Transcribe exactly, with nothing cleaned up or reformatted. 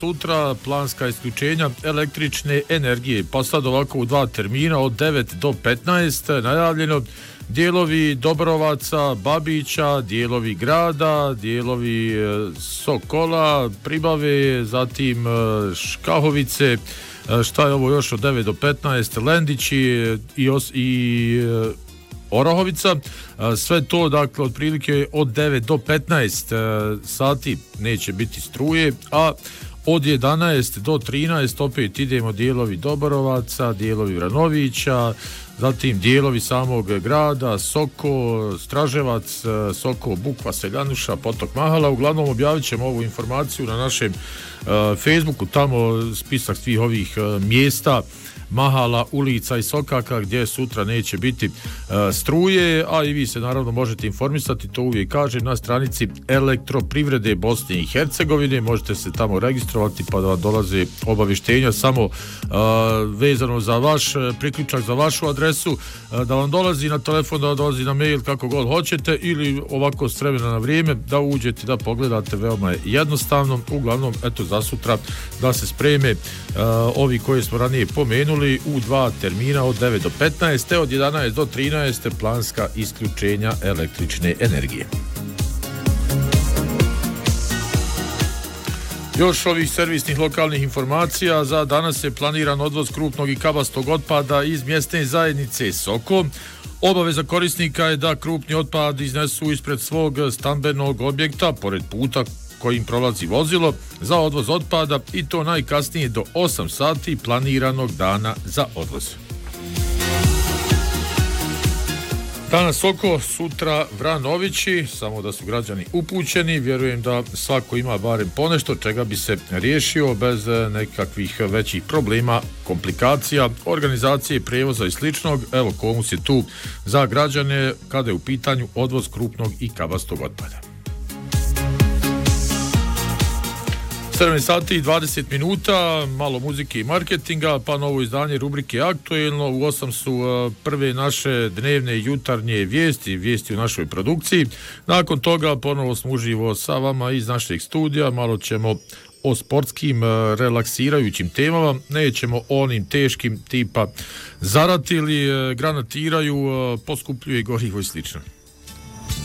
sutra planska isključenja električne energije, pa sad ovako u dva termina od devet do petnaest najavljeno dijelovi Dobrovaca, Babića, dijelovi grada, dijelovi Sokola, Pribave, zatim Škahovice, šta je ovo još od devet do petnaest, Lendići i, os, i Orahovica, sve to dakle otprilike od devet do petnaest sati neće biti struje, a od jedanaest do trinaest opet idemo dijelovi Dobrovaca, dijelovi Vranovića, zatim dijelovi samog grada, Soko, Straževac, Soko, Bukva, Seljanuša, Potok Mahala. Uglavnom objavit ćemo ovu informaciju na našem uh, Facebooku, tamo spisak svih ovih uh, mjesta, mahala, ulica i sokaka gdje sutra neće biti uh, struje, a i vi se naravno možete informisati, to uvijek kažem, na stranici Elektroprivrede Bosne i Hercegovine. Možete se tamo registrovati pa da vam dolaze obavještenja samo uh, vezano za vaš uh, priključak, za vašu adresu, uh, da vam dolazi na telefon, da vam dolazi na mail, kako god hoćete, ili ovako s vremena na vrijeme da uđete, da pogledate, veoma je jednostavno. Uglavnom, eto, za sutra da se spreme uh, ovi koji smo ranije pomenuli u dva termina od devet do petnaest, te od jedanaest do trinaest planska isključenja električne energije. Još ovih servisnih lokalnih informacija. Za danas je planiran odvoz krupnog i kabastog otpada iz mjesne zajednice Soko. Obaveza korisnika je da krupni otpad iznesu ispred svog stambenog objekta, pored puta kojim prolazi vozilo za odvoz otpada, i to najkasnije do osam sati planiranog dana za odvoz. Danas Soko, sutra Vranovići, samo da su građani upućeni. Vjerujem da svako ima barem ponešto čega bi se riješio bez nekakvih većih problema, komplikacija, organizacije, prijevoza i sličnog. Evo, Komus je tu za građane kada je u pitanju odvoz krupnog i kabastog otpada. sedam sati i dvadeset minuta, malo muzike i marketinga, pa novo izdanje rubrike Aktuelno. U osam su uh, prve naše dnevne i jutarnje vijesti, vijesti u našoj produkciji. Nakon toga ponovo smo uživo sa vama iz našeg studija, malo ćemo o sportskim uh, relaksirajućim temama, nećemo o onim teškim tipa zaratili, uh, granatiraju, uh, poskupljuje gorivo i slično.